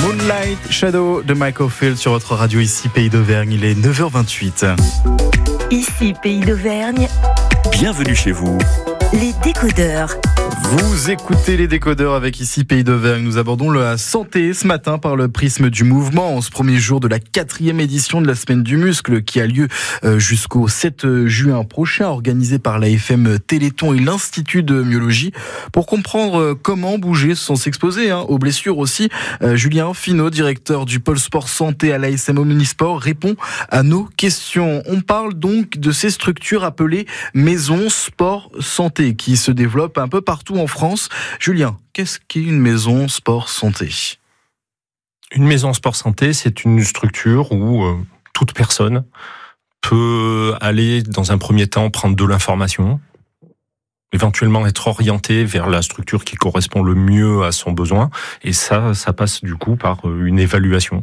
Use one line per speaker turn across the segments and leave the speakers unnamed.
Moonlight Shadow de Mike Oldfield sur votre radio ici Pays d'Auvergne, il est 9h28.
Ici Pays d'Auvergne,
bienvenue chez vous.
Les décodeurs.
Vous écoutez les décodeurs avec ici Pays d'Auvergne. Nous abordons la santé ce matin par le prisme du mouvement en ce premier jour de la 4e édition de la Semaine du Muscle qui a lieu jusqu'au 7 juin prochain, organisée par l'AFM Téléthon et l'Institut de Myologie. Pour comprendre comment bouger sans s'exposer aux blessures aussi, Julien Finot, directeur du pôle sport santé à l'ASM Omnisport, répond à nos questions. On parle donc de ces structures appelées maisons sport santé qui se développent un peu partout en France. Julien, qu'est-ce qu'est une maison sport santé ?
Une maison sport santé, c'est une structure où toute personne peut aller dans un premier temps prendre de l'information, éventuellement être orientée vers la structure qui correspond le mieux à son besoin, et ça passe du coup par une évaluation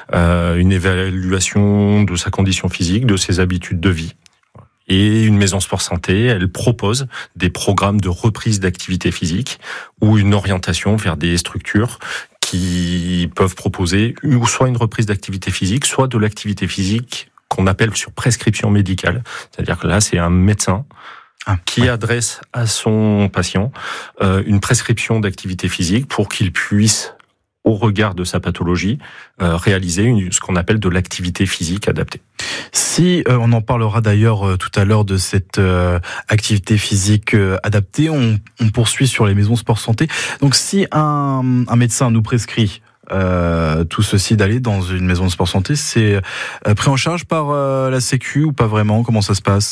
de sa condition physique, de ses habitudes de vie. Et une maison sport santé, elle propose des programmes de reprise d'activité physique ou une orientation vers des structures qui peuvent proposer soit une reprise d'activité physique, soit de l'activité physique qu'on appelle sur prescription médicale. C'est-à-dire que là, c'est un médecin qui adresse à son patient une prescription d'activité physique pour qu'il puisse, au regard de sa pathologie, réaliser ce qu'on appelle de l'activité physique adaptée.
Si on en parlera d'ailleurs tout à l'heure de cette activité physique adaptée, on poursuit sur les maisons sport santé. Donc si un médecin nous prescrit tout ceci d'aller dans une maison de sport santé, c'est pris en charge par la Sécu ou pas vraiment ? Comment ça se passe ?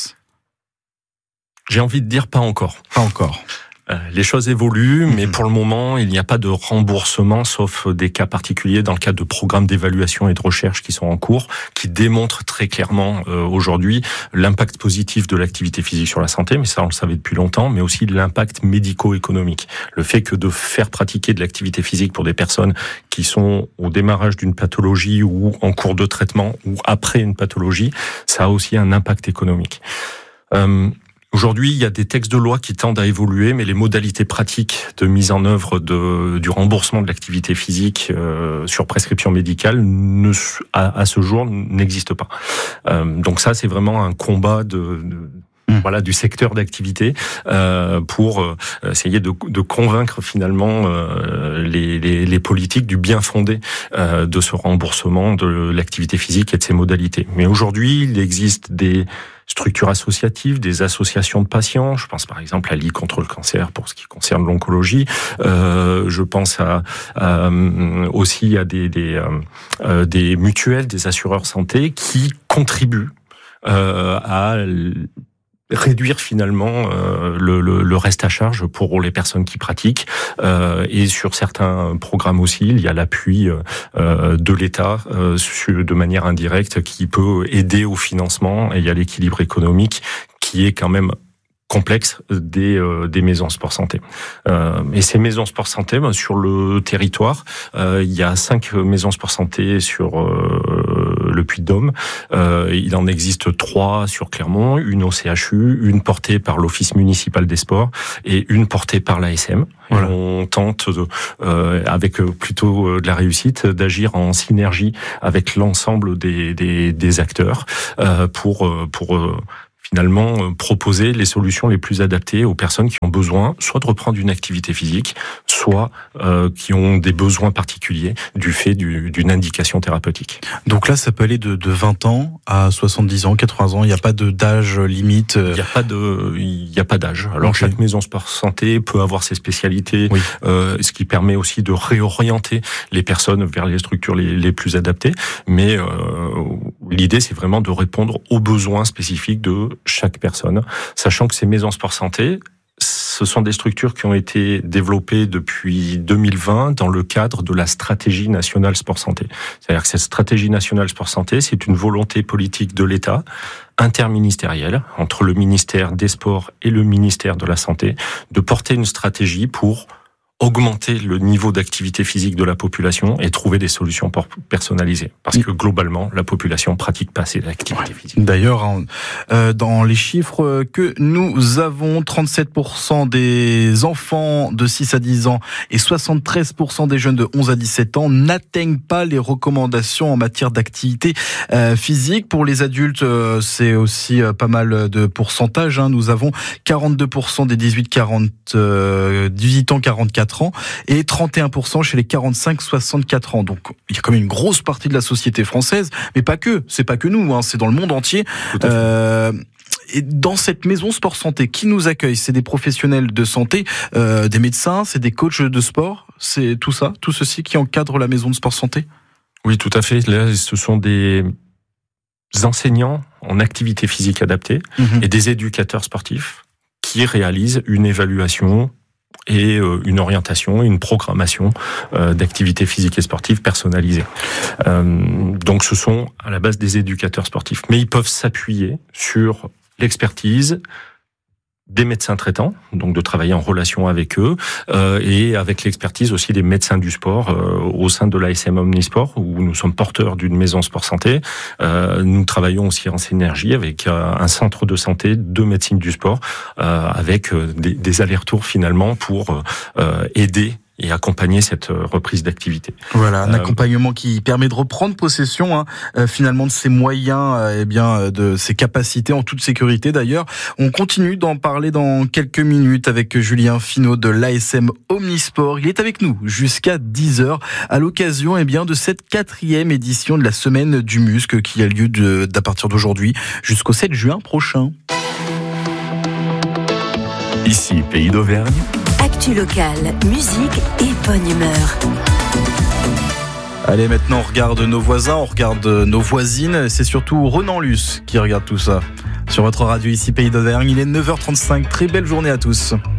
J'ai envie de dire pas encore.
Pas encore.
Les choses évoluent, mais pour le moment, il n'y a pas de remboursement, sauf des cas particuliers dans le cadre de programmes d'évaluation et de recherche qui sont en cours, qui démontrent très clairement aujourd'hui l'impact positif de l'activité physique sur la santé, mais ça on le savait depuis longtemps, mais aussi l'impact médico-économique. Le fait que de faire pratiquer de l'activité physique pour des personnes qui sont au démarrage d'une pathologie ou en cours de traitement ou après une pathologie, ça a aussi un impact économique. Aujourd'hui, il y a des textes de loi qui tendent à évoluer, mais les modalités pratiques de mise en œuvre du remboursement de l'activité physique sur prescription médicale à ce jour n'existent pas. Donc ça, c'est vraiment un combat du secteur d'activité pour essayer de convaincre finalement les politiques du bien fondé de ce remboursement de l'activité physique et de ses modalités. Mais aujourd'hui, il existe des structures associatives, des associations de patients. Je pense par exemple à Ligue contre le cancer pour ce qui concerne l'oncologie. Je pense aussi à des mutuelles, des assureurs santé qui contribuent à réduire finalement le reste à charge pour les personnes qui pratiquent, et sur certains programmes aussi il y a l'appui de l'État de manière indirecte qui peut aider au financement et à l'équilibre économique qui est quand même complexe des maisons sport santé. Et ces maisons sport santé, sur le territoire, il y a 5 maisons sport santé sur le Puy-de-Dôme. Il en existe 3 sur Clermont, une au CHU, une portée par l'Office municipal des sports et une portée par l'ASM. Voilà. On tente avec plutôt de la réussite d'agir en synergie avec l'ensemble des acteurs pour finalement proposer les solutions les plus adaptées aux personnes qui ont besoin soit de reprendre une activité physique, soit qui ont des besoins particuliers du fait d'une indication thérapeutique.
Donc là, ça peut aller de 20 ans à 70 ans, 80 ans, il n'y a pas d'âge limite.
Il n'y a pas d'âge. Alors okay. Chaque maison sport santé peut avoir ses spécialités, oui. Ce qui permet aussi de réorienter les personnes vers les structures les plus adaptées, mais l'idée c'est vraiment de répondre aux besoins spécifiques de chaque personne, sachant que ces maisons sport santé, ce sont des structures qui ont été développées depuis 2020 dans le cadre de la stratégie nationale sport santé. C'est-à-dire que cette stratégie nationale sport santé, c'est une volonté politique de l'État interministérielle entre le ministère des Sports et le ministère de la Santé de porter une stratégie pour augmenter le niveau d'activité physique de la population et trouver des solutions personnalisées. Parce que globalement, la population pratique pas assez d'activité physique.
D'ailleurs, dans les chiffres que nous avons, 37% des enfants de 6 à 10 ans et 73% des jeunes de 11 à 17 ans n'atteignent pas les recommandations en matière d'activité physique. Pour les adultes, c'est aussi pas mal de pourcentage. Nous avons 42% des 18 ans 44 ans et 31% chez les 45-64 ans. Donc il y a quand même une grosse partie de la société française, mais pas que, c'est pas que nous, c'est dans le monde entier. Et dans cette maison sport santé, qui nous accueille? C'est des professionnels de santé, des médecins, c'est des coachs de sport, c'est tout ça, tout ceci qui encadre la maison de sport santé?
Oui, tout à fait. Là, ce sont des enseignants en activité physique adaptée et des éducateurs sportifs qui réalisent une évaluation et une orientation, une programmation d'activité physique et sportive personnalisée. Donc ce sont à la base des éducateurs sportifs. Mais ils peuvent s'appuyer sur l'expertise des médecins traitants, donc de travailler en relation avec eux, et avec l'expertise aussi des médecins du sport au sein de l'ASM Omnisport, où nous sommes porteurs d'une maison sport santé. Nous travaillons aussi en synergie avec un centre de santé de médecine du sport, avec des allers-retours finalement pour aider et accompagner cette reprise d'activité.
Voilà, un accompagnement qui permet de reprendre possession finalement de ses moyens, de ses capacités en toute sécurité d'ailleurs. On continue d'en parler dans quelques minutes avec Julien Finot de l'ASM Omnisport. Il est avec nous jusqu'à 10h à l'occasion de cette 4e édition de la semaine du muscle qui a lieu d'à partir d'aujourd'hui jusqu'au 7 juin prochain.
Ici, Pays d'Auvergne.
Actu locale, musique et bonne humeur.
Allez, maintenant on regarde nos voisins, on regarde nos voisines. C'est surtout Renan Luce qui regarde tout ça. Sur votre radio ici Pays d'Auvergne, il est 9h35. Très belle journée à tous.